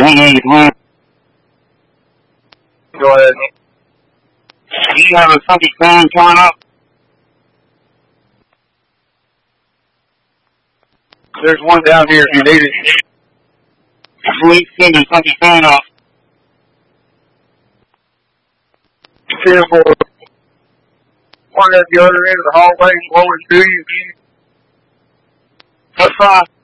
Go ahead. Do you have a funky fan coming up? There's one down here if you need it. Please send a funky fan off. 10-4. One at the other end of the hallway, blowing to you. That's fine.